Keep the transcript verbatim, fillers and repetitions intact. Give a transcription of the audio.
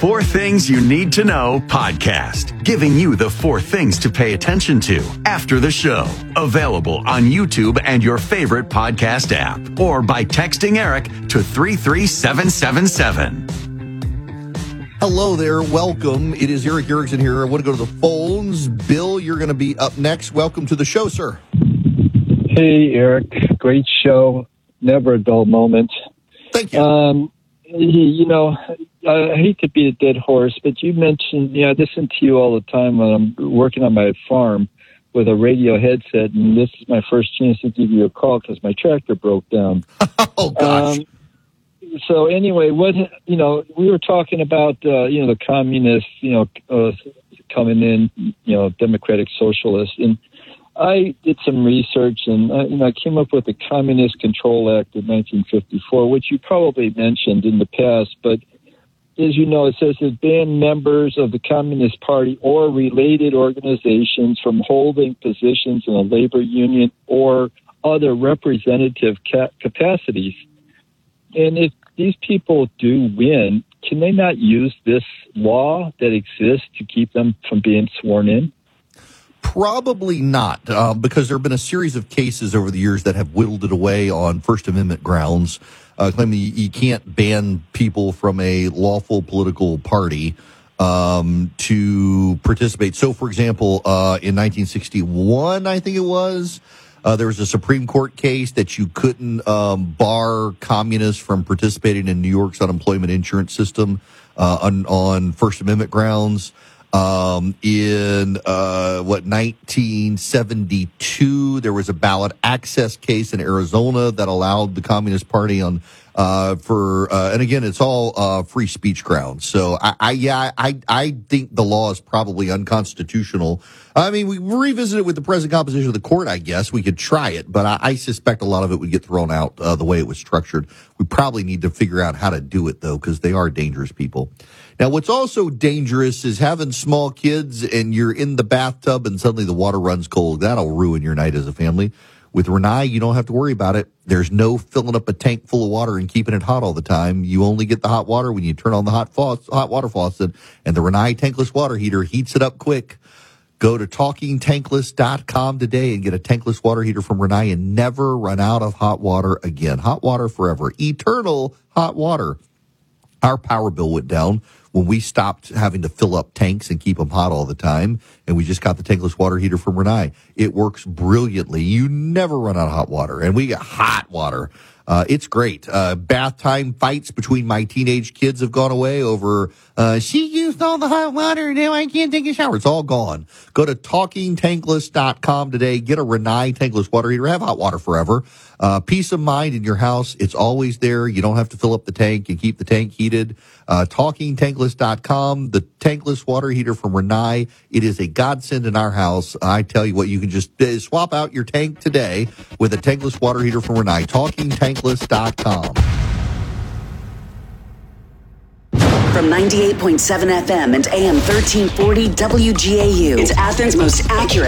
Four Things You Need to Know podcast, giving you the four things to pay attention to after the show. Available on YouTube and your favorite podcast app, or by texting Eric to three three seven seven seven. Hello there. Welcome. It is Eric Erickson here. I want to go to the phones. Bill, you're going to be up next. Welcome to the show, sir. Hey, Eric. Great show. Never a dull moment. Thank you. Um, you know, I hate to be a dead horse, but you mentioned, you know, I listen to you all the time when I'm working on my farm with a radio headset, and this is my first chance to give you a call because my tractor broke down. Oh, gosh. Um, so anyway, what, you know, we were talking about, uh, you know, the communists, you know, uh, coming in, you know, democratic socialists, and I did some research, and I, you know, I came up with the Communist Control Act of nineteen fifty-four, which you probably mentioned in the past. But as you know, it says it banned members of the Communist Party or related organizations from holding positions in a labor union or other representative ca- capacities. And if these people do win, can they not use this law that exists to keep them from being sworn in? Probably not, uh, because there have been a series of cases over the years that have whittled it away on First Amendment grounds, uh, claiming you, you can't ban people from a lawful political party um, to participate. So, for example, uh, in nineteen sixty-one, I think it was, uh, there was a Supreme Court case that you couldn't um, bar communists from participating in New York's unemployment insurance system uh, on, on First Amendment grounds. Um, in, uh, what, nineteen seventy-two, there was a ballot access case in Arizona that allowed the Communist Party on, uh, for, uh, and again, it's all, uh, free speech grounds. So I, I, yeah, I, I think the law is probably unconstitutional. I mean, we revisit it with the present composition of the court, I guess. We could try it, but I, I suspect a lot of it would get thrown out, uh, the way it was structured. We probably need to figure out how to do it, though, because they are dangerous people. Now, what's also dangerous is having small kids and you're in the bathtub and suddenly the water runs cold. That'll ruin your night as a family. With Rinnai, you don't have to worry about it. There's no filling up a tank full of water and keeping it hot all the time. You only get the hot water when you turn on the hot, faucet, hot water faucet, and the Rinnai tankless water heater heats it up quick. Go to talking tankless dot com today and get a tankless water heater from Rinnai and never run out of hot water again. Hot water forever. Eternal hot water. Our power bill went down when we stopped having to fill up tanks and keep them hot all the time, and we just got the tankless water heater from Rinnai. It works brilliantly. You never run out of hot water, and we got hot water. Uh, it's great. Uh, bath time fights between my teenage kids have gone away over, uh, she used all the hot water, now I can't take a shower. It's all gone. Go to talking tankless dot com today. Get a Rinnai tankless water heater. Have hot water forever. Uh, peace of mind in your house. It's always there. You don't have to fill up the tank and keep the tank heated. Uh, talking tankless dot com, the tankless water heater from Rinnai. It is a godsend in our house. I tell you what, you can just uh, swap out your tank today with a tankless water heater from Rinnai. talking tankless dot com. From ninety-eight point seven F M and A M thirteen forty W G A U, it's Athens' most accurate